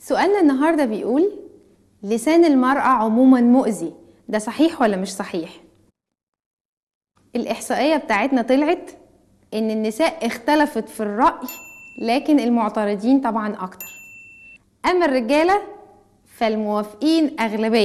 سؤالنا النهاردة بيقول: لسان المرأة عموما مؤذي، ده صحيح ولا مش صحيح؟ الإحصائية بتاعتنا طلعت إن النساء اختلفت في الرأي، لكن المعترضين طبعا أكتر. أما الرجالة فالموافقين أغلبية.